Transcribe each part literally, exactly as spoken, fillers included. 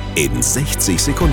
in sechzig Sekunden.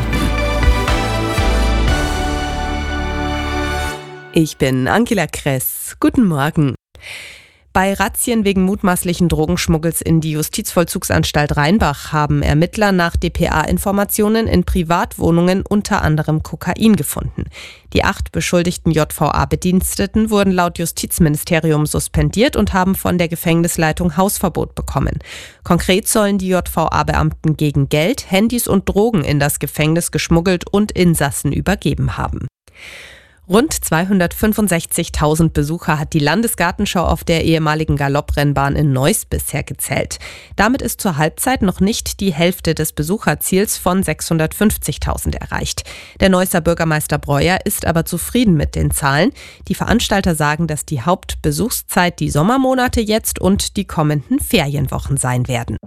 Ich bin Angela Kress. Guten Morgen. Bei Razzien wegen mutmaßlichen Drogenschmuggels in die Justizvollzugsanstalt Rheinbach haben Ermittler nach D P A-Informationen in Privatwohnungen unter anderem Kokain gefunden. Die acht beschuldigten J V A-Bediensteten wurden laut Justizministerium suspendiert und haben von der Gefängnisleitung Hausverbot bekommen. Konkret sollen die J V A-Beamten gegen Geld, Handys und Drogen in das Gefängnis geschmuggelt und Insassen übergeben haben. Rund zweihundertfünfundsechzigtausend Besucher hat die Landesgartenschau auf der ehemaligen Galopprennbahn in Neuss bisher gezählt. Damit ist zur Halbzeit noch nicht die Hälfte des Besucherziels von sechshundertfünfzigtausend erreicht. Der Neusser Bürgermeister Breuer ist aber zufrieden mit den Zahlen. Die Veranstalter sagen, dass die Hauptbesuchszeit die Sommermonate jetzt und die kommenden Ferienwochen sein werden.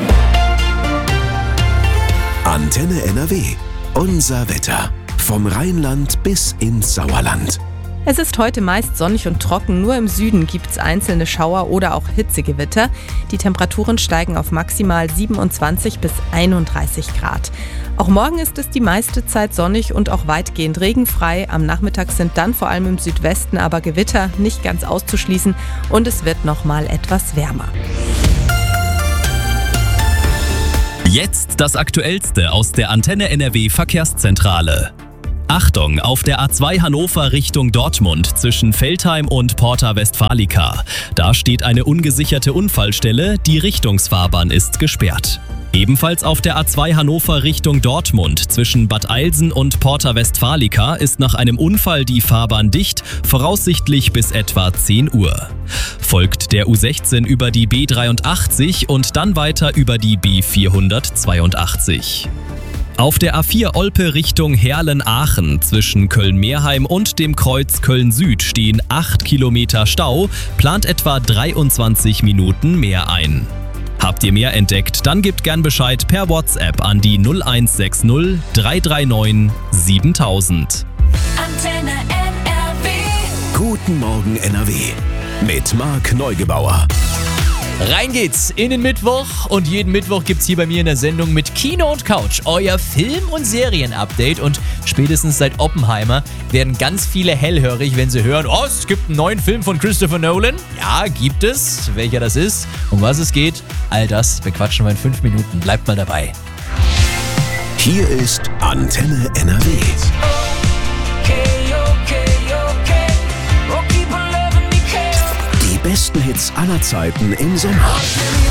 Antenne N R W. Unser Wetter. Vom Rheinland bis ins Sauerland. Es ist heute meist sonnig und trocken, nur im Süden gibt es einzelne Schauer oder auch Hitzegewitter. Die Temperaturen steigen auf maximal siebenundzwanzig bis einunddreißig Grad. Auch morgen ist es die meiste Zeit sonnig und auch weitgehend regenfrei. Am Nachmittag sind dann vor allem im Südwesten aber Gewitter nicht ganz auszuschließen und es wird noch mal etwas wärmer. Jetzt das Aktuellste aus der Antenne N R W Verkehrszentrale. Achtung, auf der A zwei Hannover Richtung Dortmund zwischen Veltheim und Porta Westfalica. Da steht eine ungesicherte Unfallstelle, die Richtungsfahrbahn ist gesperrt. Ebenfalls auf der A zwei Hannover Richtung Dortmund zwischen Bad Eilsen und Porta Westfalica ist nach einem Unfall die Fahrbahn dicht, voraussichtlich bis etwa zehn Uhr. Folgt der U sechzehn über die B dreiundachtzig und dann weiter über die B vierhundertzweiundachtzig. Auf der A vier Olpe Richtung Herlen-Aachen zwischen Köln-Meerheim und dem Kreuz Köln-Süd stehen acht Kilometer Stau, plant etwa dreiundzwanzig Minuten mehr ein. Habt ihr mehr entdeckt, dann gebt gern Bescheid per WhatsApp an die null eins sechs null drei drei neun siebentausend. Antenne N R W. Guten Morgen N R W. Mit Marc Neugebauer. Rein geht's in den Mittwoch und jeden Mittwoch gibt's hier bei mir in der Sendung mit Kino und Couch euer Film- und Serien-Update und spätestens seit Oppenheimer werden ganz viele hellhörig, wenn sie hören, oh, es gibt einen neuen Film von Christopher Nolan. Ja, gibt es. Welcher das ist, um was es geht, all das bequatschen wir in fünf Minuten. Bleibt mal dabei. Hier ist Antenne N R W. Die besten Hits aller Zeiten im Sommer.